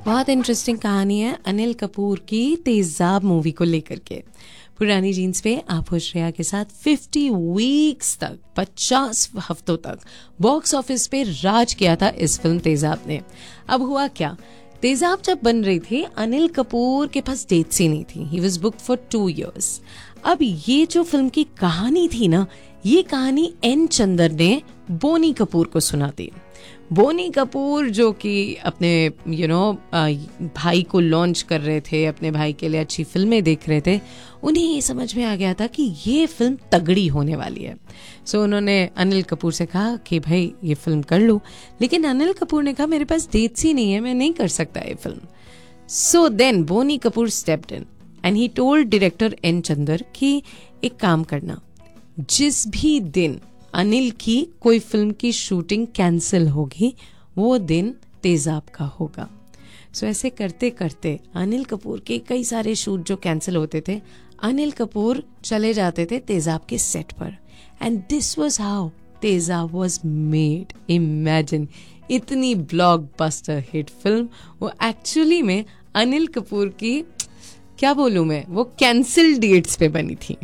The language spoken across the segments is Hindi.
बहुत इंटरेस्टिंग कहानी है अनिल कपूर की तेजाब मूवी को लेकर के। पुरानी जीन्स पे आप हो श्रेया के साथ 50 वीक्स तक 50 हफ्तों तक बॉक्स ऑफिस पे राज किया था इस फिल्म तेजाब ने। अब हुआ क्या, तेजाब जब बन रही थी अनिल कपूर के पास डेट्स ही नहीं थी। He was booked for 2 years। अब ये जो फिल्म की कहानी थी ना, ये कहानी एन चंदर ने बोनी कपूर को सुना दी। बोनी कपूर जो कि अपने भाई को लॉन्च कर रहे थे, अपने भाई के लिए अच्छी फिल्में देख रहे थे, उन्हें ये समझ में आ गया था कि ये फिल्म तगड़ी होने वाली है। सो उन्होंने अनिल कपूर से कहा कि भाई ये फिल्म कर लो, लेकिन अनिल कपूर ने कहा मेरे पास डेट्स ही नहीं है, मैं नहीं कर सकता ये film. So then Boney Kapoor stepped in and he told director N Chandar कि एक काम करना, जिस भी दिन अनिल की कोई फिल्म की शूटिंग कैंसिल होगी वो दिन तेजाब का होगा। सो ऐसे करते करते अनिल कपूर के कई सारे शूट जो कैंसिल होते थे, अनिल कपूर चले जाते थे तेजाब के सेट पर, एंड दिस वाज हाउ तेजाब वाज मेड। इमेजिन, इतनी ब्लॉकबस्टर हिट फिल्म वो एक्चुअली में अनिल कपूर की, क्या बोलूं मैं, वो कैंसिल डेट्स पे बनी थी।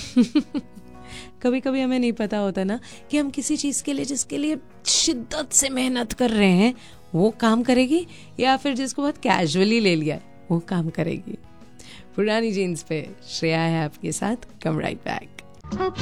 कभी कभी हमें नहीं पता होता ना कि हम किसी चीज के लिए, जिसके लिए शिद्दत से मेहनत कर रहे हैं, वो काम करेगी, या फिर जिसको बहुत कैजुअली ले लिया है वो काम करेगी। पुरानी जीन्स पे श्रेया है आपके साथ। कम राइट बैक।